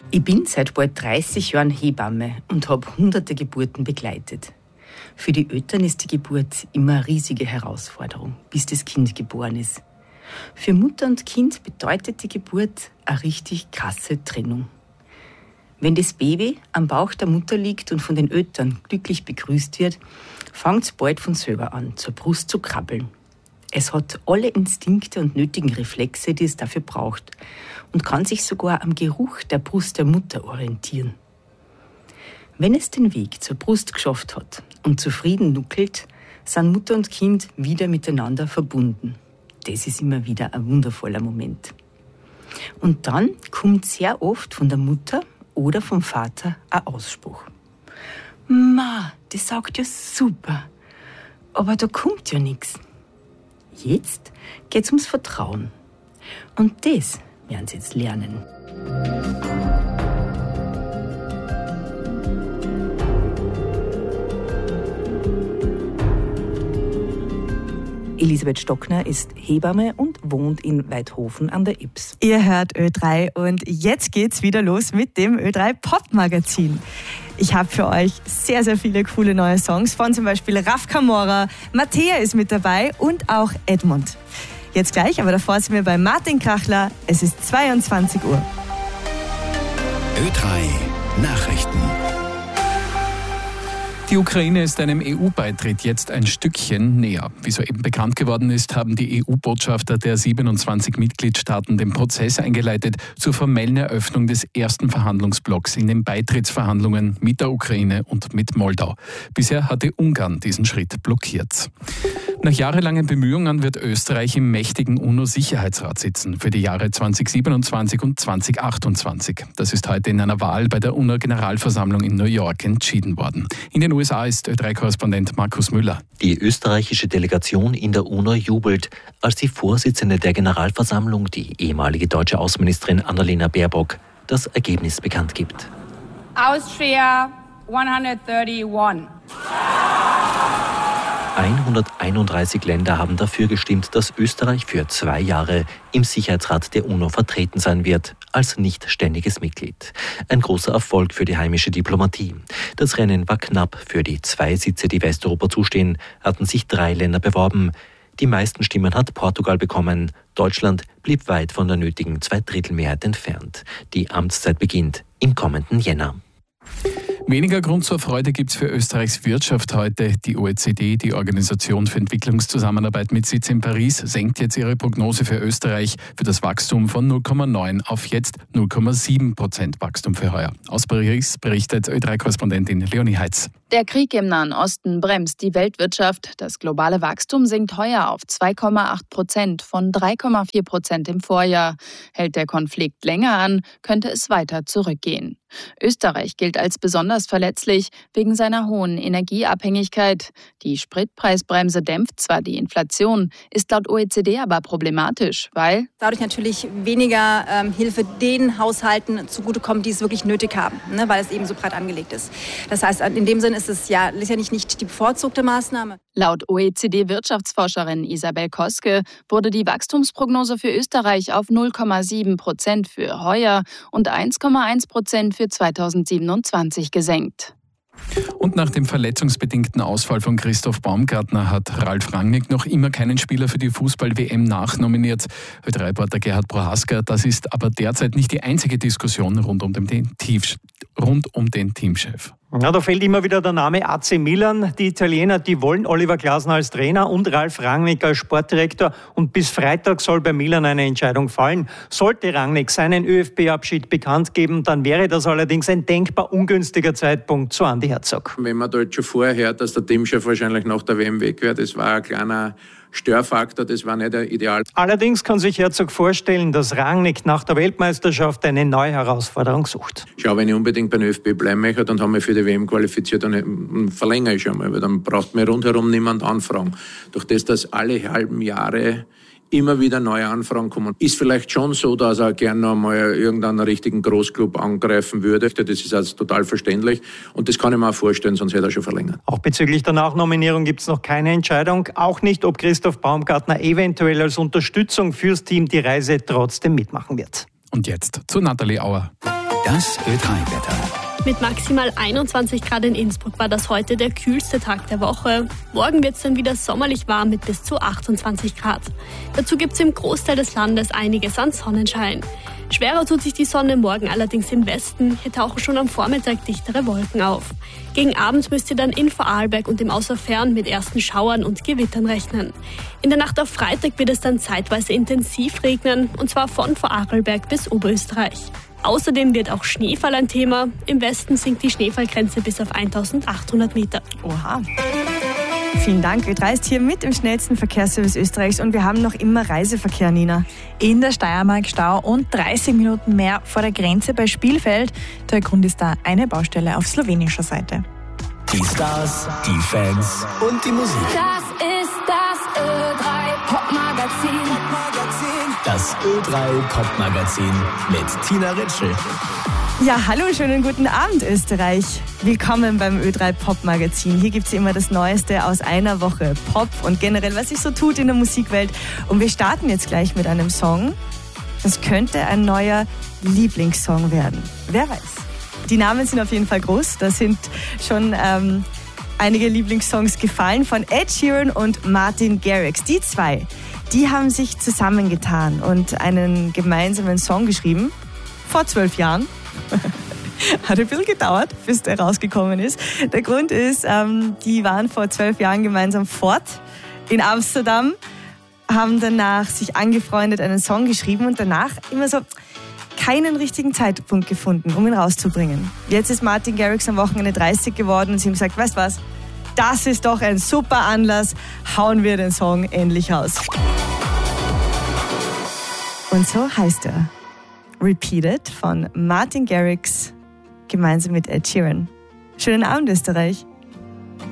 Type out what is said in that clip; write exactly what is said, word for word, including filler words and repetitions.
Ich bin seit bald dreißig Jahren Hebamme und habe hunderte Geburten begleitet. Für die Eltern ist die Geburt immer eine riesige Herausforderung, bis das Kind geboren ist. Für Mutter und Kind bedeutet die Geburt eine richtig krasse Trennung. Wenn das Baby am Bauch der Mutter liegt und von den Eltern glücklich begrüßt wird, fängt es bald von selber an, zur Brust zu krabbeln. Es hat alle Instinkte und nötigen Reflexe, die es dafür braucht, und kann sich sogar am Geruch der Brust der Mutter orientieren. Wenn es den Weg zur Brust geschafft hat und zufrieden nuckelt, sind Mutter und Kind wieder miteinander verbunden. Das ist immer wieder ein wundervoller Moment. Und dann kommt sehr oft von der Mutter oder vom Vater ein Ausspruch. Ma, das sagt ja super, aber da kommt ja nichts. Jetzt geht's ums Vertrauen. Und das werden sie jetzt lernen. Elisabeth Stockner ist Hebamme und wohnt in Weidhofen an der Ybbs. Ihr hört Ö drei und jetzt geht's wieder los mit dem Ö drei Pop-Magazin. Ich habe für euch sehr, sehr viele coole neue Songs von zum Beispiel Raf Camora, Mattea ist mit dabei und auch Edmund. Jetzt gleich, aber davor sind wir bei Martin Krachler. Es ist zweiundzwanzig Uhr. Ö drei Nachrichten. Die Ukraine ist einem E U-Beitritt jetzt ein Stückchen näher. Wie soeben bekannt geworden ist, haben die E U-Botschafter der siebenundzwanzig Mitgliedstaaten den Prozess eingeleitet zur formellen Eröffnung des ersten Verhandlungsblocks in den Beitrittsverhandlungen mit der Ukraine und mit Moldau. Bisher hatte Ungarn diesen Schritt blockiert. Nach jahrelangen Bemühungen wird Österreich im mächtigen UNO-Sicherheitsrat sitzen für die Jahre zweitausendsiebenundzwanzig und zweitausendachtundzwanzig. Das ist heute in einer Wahl bei der UNO-Generalversammlung in New York entschieden worden. In den U S A ist Ö drei Korrespondent Markus Müller. Die österreichische Delegation in der UNO jubelt, als die Vorsitzende der Generalversammlung, die ehemalige deutsche Außenministerin Annalena Baerbock, das Ergebnis bekannt gibt. Austria hunderteinunddreißig. hunderteinunddreißig Länder haben dafür gestimmt, dass Österreich für zwei Jahre im Sicherheitsrat der UNO vertreten sein wird, als nicht ständiges Mitglied. Ein großer Erfolg für die heimische Diplomatie. Das Rennen war knapp. Für die zwei Sitze, die Westeuropa zustehen, hatten sich drei Länder beworben. Die meisten Stimmen hat Portugal bekommen. Deutschland blieb weit von der nötigen Zweidrittelmehrheit entfernt. Die Amtszeit beginnt im kommenden Jänner. Weniger Grund zur Freude gibt es für Österreichs Wirtschaft heute. Die O E C D, die Organisation für Entwicklungszusammenarbeit mit Sitz in Paris, senkt jetzt ihre Prognose für Österreich für das Wachstum von null Komma neun auf jetzt null Komma sieben Prozent Wachstum für heuer. Aus Paris berichtet Ö drei Korrespondentin Leonie Heitz. Der Krieg im Nahen Osten bremst die Weltwirtschaft. Das globale Wachstum sinkt heuer auf zwei Komma acht Prozent von drei Komma vier Prozent im Vorjahr. Hält der Konflikt länger an, könnte es weiter zurückgehen. Österreich gilt als besonders verletzlich wegen seiner hohen Energieabhängigkeit. Die Spritpreisbremse dämpft zwar die Inflation, ist laut O E C D aber problematisch, weil dadurch natürlich weniger ähm, Hilfe den Haushalten zugutekommt, die es wirklich nötig haben, ne, weil es eben so breit angelegt ist. Das heißt, in dem Sinne ist es ja letztendlich nicht die bevorzugte Maßnahme. Laut O E C D-Wirtschaftsforscherin Isabel Koske wurde die Wachstumsprognose für Österreich auf null Komma sieben Prozent für heuer und eins Komma eins Prozent für zweitausendsiebenundzwanzig gesenkt. Und nach dem verletzungsbedingten Ausfall von Christoph Baumgartner hat Ralf Rangnick noch immer keinen Spieler für die Fußball-W M nachnominiert. Ö drei Reporter Gerhard Prohaska, das ist aber derzeit nicht die einzige Diskussion rund um den, Tief, rund um den Teamchef. Ja, da fällt immer wieder der Name A C Milan. Die Italiener, die wollen Oliver Glasner als Trainer und Ralf Rangnick als Sportdirektor. Und bis Freitag soll bei Milan eine Entscheidung fallen. Sollte Rangnick seinen ÖFB-Abschied bekannt geben, dann wäre das allerdings ein denkbar ungünstiger Zeitpunkt, so Andi Herzog. Wenn man dort schon vorher hört, dass der Teamchef wahrscheinlich nach der W M weg wäre, das war ein kleiner Störfaktor, das war nicht ideal. Allerdings kann sich Herzog vorstellen, dass Rangnick nach der Weltmeisterschaft eine neue Herausforderung sucht. Schau, wenn ich unbedingt beim ÖFB bleiben möchte, dann haben wir für die W M qualifiziert und verlängere ich schon mal, weil dann braucht mir rundherum niemand anfragen. Durch das, dass alle halben Jahre immer wieder neue Anfragen kommen. Ist vielleicht schon so, dass er gerne noch mal irgendeinen richtigen Großclub angreifen würde. Das ist also total verständlich und das kann ich mir auch vorstellen, sonst hätte er schon verlängert. Auch bezüglich der Nachnominierung gibt es noch keine Entscheidung. Auch nicht, ob Christoph Baumgartner eventuell als Unterstützung fürs Team die Reise trotzdem mitmachen wird. Und jetzt zu Nathalie Auer. Das Ö drei Wetter. Mit maximal einundzwanzig Grad in Innsbruck war das heute der kühlste Tag der Woche. Morgen wird es dann wieder sommerlich warm mit bis zu achtundzwanzig Grad. Dazu gibt es im Großteil des Landes einiges an Sonnenschein. Schwerer tut sich die Sonne morgen allerdings im Westen. Hier tauchen schon am Vormittag dichtere Wolken auf. Gegen Abend müsst ihr dann in Vorarlberg und im Außerfern mit ersten Schauern und Gewittern rechnen. In der Nacht auf Freitag wird es dann zeitweise intensiv regnen, und zwar von Vorarlberg bis Oberösterreich. Außerdem wird auch Schneefall ein Thema. Im Westen sinkt die Schneefallgrenze bis auf eintausendachthundert Meter. Oha. Vielen Dank. Ö drei ist hier mit im schnellsten Verkehrsservice Österreichs und wir haben noch immer Reiseverkehr, Nina. In der Steiermark Stau und dreißig Minuten mehr vor der Grenze bei Spielfeld. Der Grund ist da eine Baustelle auf slowenischer Seite. Die Stars, die Fans und die Musik. Das ist das Ö drei Popmagazin. Das Ö drei Popmagazin mit Tina Ritschl. Ja, hallo, schönen guten Abend Österreich. Willkommen beim Ö drei Popmagazin. Hier gibt es immer das Neueste aus einer Woche Pop und generell, was sich so tut in der Musikwelt. Und wir starten jetzt gleich mit einem Song. Das könnte ein neuer Lieblingssong werden. Wer weiß. Die Namen sind auf jeden Fall groß. Da sind schon ähm, einige Lieblingssongs gefallen von Ed Sheeran und Martin Garrix. Die zwei, die haben sich zusammengetan und einen gemeinsamen Song geschrieben. Vor zwölf Jahren. Hat ein bisschen gedauert, bis der rausgekommen ist. Der Grund ist, ähm, die waren vor zwölf Jahren gemeinsam fort in Amsterdam, haben danach sich angefreundet, einen Song geschrieben und danach immer so keinen richtigen Zeitpunkt gefunden, um ihn rauszubringen. Jetzt ist Martin Garrix am Wochenende dreißig geworden und sie haben gesagt, weißt du was, das ist doch ein super Anlass, hauen wir den Song endlich raus. Und so heißt er. Repeated von Martin Garrix gemeinsam mit Ed Sheeran. Schönen Abend, Österreich.